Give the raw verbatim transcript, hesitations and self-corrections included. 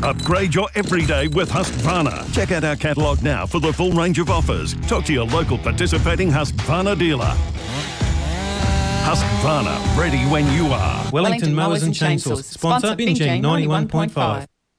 Upgrade your everyday with Husqvarna. Check out our catalogue now for the full range of offers. Talk to your local participating Husqvarna dealer. Husqvarna, ready when you are. Wellington Mowers and Chainsaws. Sponsor Binjing ninety-one point five.